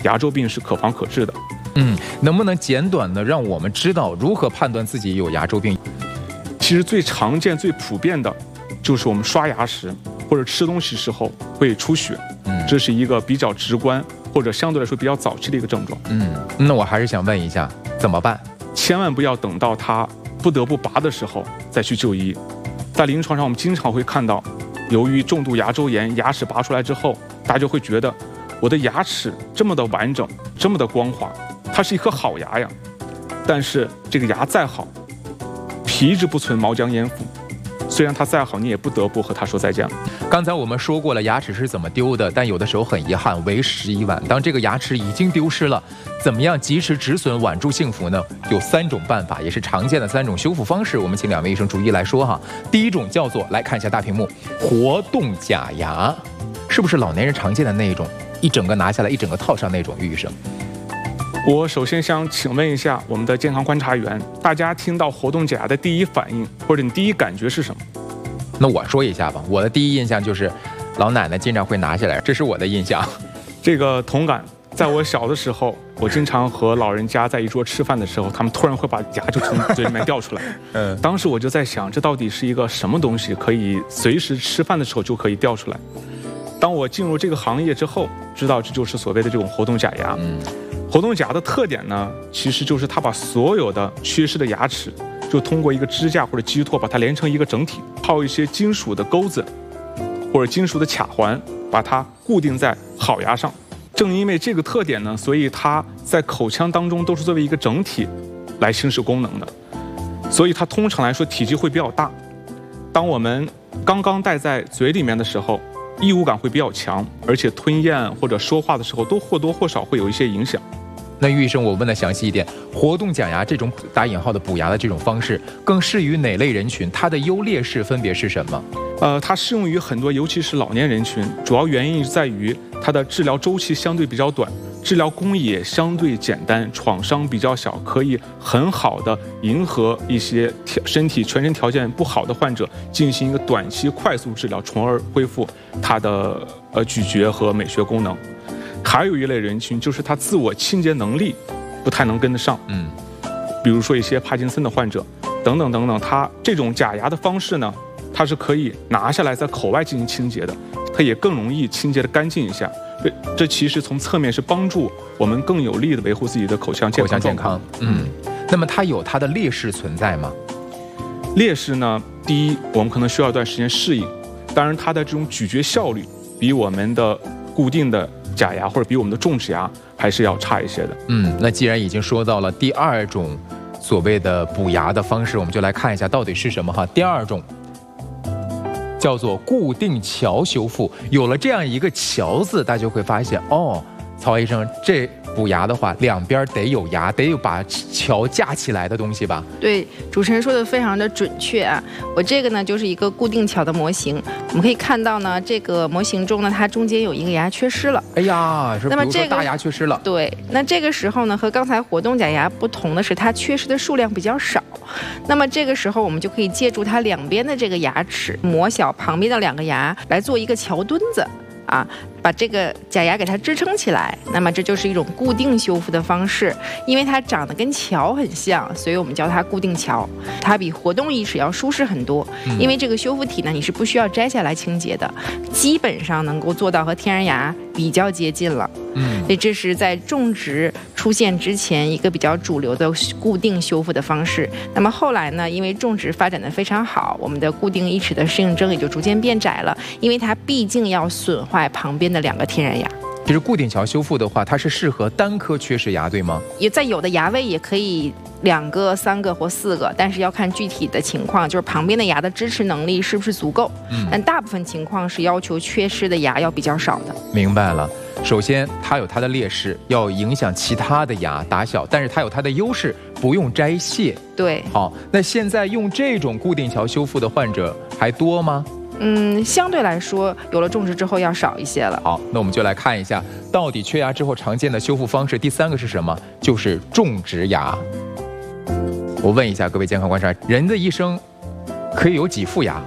牙周病是可防可治的。 能不能简短的让我们知道如何判断自己有牙周病？ 其实最常见、最普遍的，就是我们刷牙时或者吃东西时候会出血，这是一个比较直观或者相对来说比较早期的一个症状。 那我还是想问一下，怎么办？ 千万不要等到它不得不拔的时候再去就医。在临床上，我们经常会看到，由于重度牙周炎，牙齿拔出来之后，大家就会觉得我的牙齿这么的完整，这么的光滑，它是一颗好牙呀。但是这个牙再好，皮质不存，毛将焉附。虽然它再好，你也不得不和它说再见了。 刚才我们说过了，牙齿是怎么丢的，但有的时候很遗憾，为时已晚。当这个牙齿已经丢失了，怎么样及时止损，挽住幸福呢？有3种办法，也是常见的3种修复方式。我们请2位医生逐一来说哈。第一种叫做，来看一下大屏幕，活动假牙，是不是老年人常见的那一种，一整个拿下来，一整个套上那种？于医生， 我首先想请问一下我们的健康观察员，大家听到活动假牙的第一反应或者你第一感觉是什么？ 那我说一下吧，我的第一印象就是老奶奶经常会拿下来，这是我的印象。 这个同感，在我小的时候，我经常和老人家在一桌吃饭的时候，他们突然会把牙就从嘴里面掉出来。当时我就在想，这到底是一个什么东西，可以随时吃饭的时候就可以掉出来？当我进入这个行业之后，知道这就是所谓的这种活动假牙。活动假牙的特点呢，其实就是它把所有的缺失的牙齿，就通过一个支架或者基托把它连成一个整体，套一些金属的钩子或者金属的卡环，把它固定在好牙上。正因为这个特点呢，所以它在口腔当中都是作为一个整体来行使功能的，所以它通常来说体积会比较大。当我们刚刚戴在嘴里面的时候，异物感会比较强，而且吞咽或者说话的时候都或多或少会有一些影响。 那于医生，我问的详细一点，活动假牙这种打引号的补牙的这种方式，更适于哪类人群？它的优劣势分别是什么？ 它适用于很多，尤其是老年人群。主要原因在于它的治疗周期相对比较短，治疗工艺也相对简单，创伤比较小，可以很好的迎合一些身体全身条件不好的患者进行一个短期快速治疗，从而恢复他的咀嚼和美学功能。还有一类人群就是他自我清洁能力不太能跟得上，比如说一些帕金森的患者等等等等，他这种假牙的方式呢，它是可以拿下来在口外进行清洁的，它也更容易清洁的干净一下。这其实从侧面是帮助我们更有力的维护自己的口腔健康。 那么它有它的劣势存在吗？ 劣势呢，第一，我们可能需要一段时间适应，当然它的这种咀嚼效率比我们的固定的假牙或者比我们的种植牙还是要差一些的。 那既然已经说到了第2种所谓的补牙的方式，我们就来看一下到底是什么哈。第2种叫做固定桥修复。有了这样一个桥字，大家就会发现曹医生，这补牙的话，两边得有牙，得有把桥架起来的东西吧？ 对，主持人说的非常的准确啊。我这个呢就是一个固定桥的模型，我们可以看到呢，这个模型中呢，它中间有一个牙缺失了。 哎呀，那么这个大牙缺失了。 对，那这个时候呢，和刚才活动假牙不同的是，它缺失的数量比较少。那么这个时候，我们就可以借助它两边的这个牙齿，磨小旁边的2个牙，来做一个桥墩子。把这个假牙给它支撑起来，那么这就是一种固定修复的方式。因为它长得跟桥很像，所以我们叫它固定桥。它比活动义齿要舒适很多，因为这个修复体呢，你是不需要摘下来清洁的，基本上能够做到和天然牙比较接近了。所以这是在种植出现之前一个比较主流的固定修复的方式。那么后来呢，因为种植发展的非常好，我们的固定义齿的适应症也就逐渐变窄了，因为它毕竟要损坏旁边的2个天然牙。 其实固定桥修复的话，它是适合单颗缺失牙，对吗？ 也在有的牙位也可以2个、3个或4个，但是要看具体的情况，就是旁边的牙的支持能力是不是足够。但大部分情况是要求缺失的牙要比较少的。 明白了。首先，它有它的劣势，要影响其他的牙大小，但是它有它的优势，不用摘卸。 对。 好，那现在用这种固定桥修复的患者还多吗？ 相对来说，有了种植之后要少一些了。 好，那我们就来看一下，到底缺牙之后常见的修复方式。第3个是什么？就是种植牙。我问一下各位健康观察，人的一生可以有几副牙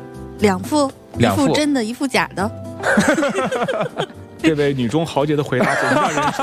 ？2副，1副真的，1副假的。 这位女中豪杰的回答总是让人